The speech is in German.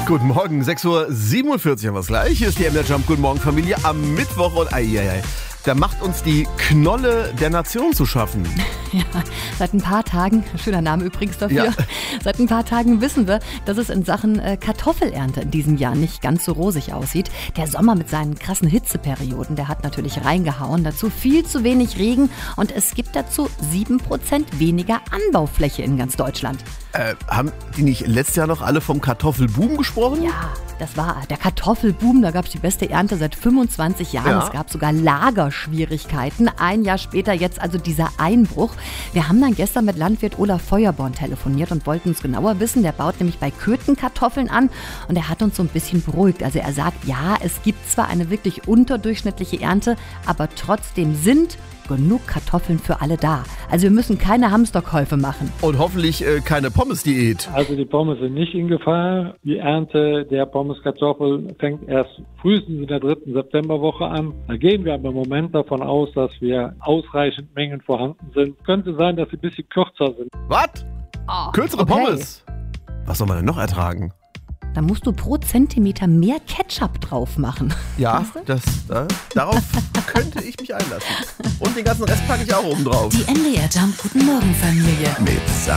Guten Morgen, 6.47 Uhr haben wir es gleich. Hier ist die MDR Jump. Guten Morgen, Familie. Am Mittwoch und da macht uns die Knolle der Nation zu schaffen. Ja, seit ein paar Tagen, schöner Name übrigens dafür, Ja. Seit ein paar Tagen wissen wir, dass es in Sachen Kartoffelernte in diesem Jahr nicht ganz so rosig aussieht. Der Sommer mit seinen krassen Hitzeperioden, der hat natürlich reingehauen. Dazu viel zu wenig Regen und es gibt dazu 7% weniger Anbaufläche in ganz Deutschland. Haben die nicht letztes Jahr noch alle vom Kartoffelboom gesprochen? Ja, das war der Kartoffelboom, da gab es die beste Ernte seit 25 Jahren. Ja. Es gab sogar Lagerschwierigkeiten. Ein Jahr später jetzt also dieser Einbruch. Wir haben dann gestern mit Landwirt Olaf Feuerborn telefoniert und wollten uns genauer wissen. Der baut nämlich bei Köthen Kartoffeln an und er hat uns so ein bisschen beruhigt. Also er sagt, ja, es gibt zwar eine wirklich unterdurchschnittliche Ernte, aber trotzdem sind genug Kartoffeln für alle da. Also wir müssen keine Hamsterkäufe machen. Und hoffentlich keine Pommes-Diät. Also die Pommes sind nicht in Gefahr. Die Ernte der Pommeskartoffeln fängt erst frühestens in der 3. Septemberwoche an. Da gehen wir aber im Moment davon aus, dass wir ausreichend Mengen vorhanden sind. Könnte sein, dass sie ein bisschen kürzer sind. Was? Oh, Kürzere okay. Pommes? Was soll man denn noch ertragen? Da musst du pro Zentimeter mehr Ketchup drauf machen. Ja, Weißt du? darauf könnte ich mich einlassen. Und den ganzen Rest packe ich auch oben drauf. Die MDR Jump Guten Morgen Familie. Mit